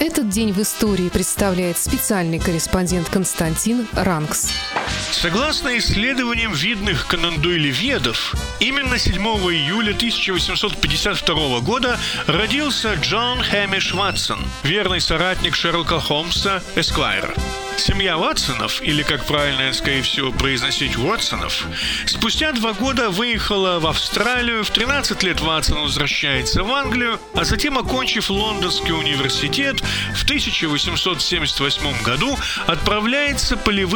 Этот день в истории представляет специальный корреспондент Константин Ранкс. Согласно исследованиям видных канандуэлеведов, именно 7 июля 1852 года родился Джон Хэмиш Ватсон, верный соратник Шерлока Холмса, эсквайра. Семья Ватсонов, или, как правильно, скорее всего, произносить Уотсонов, спустя 2 года выехала в Австралию, в 13 лет Ватсон возвращается в Англию, а затем, окончив Лондонский университет, в 1878 году отправляется полевым